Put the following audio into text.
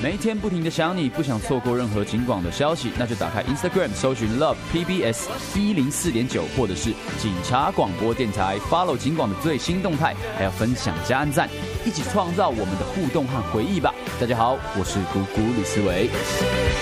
每一天不停的想你，不想错过任何警广的消息，那就打开 Instagram 搜寻 Love PBS 104.9，或者是警察广播电台 ，follow 警广的最新动态，还要分享加按赞，一起创造我们的互动和回忆吧。大家好，我是姑姑李思维。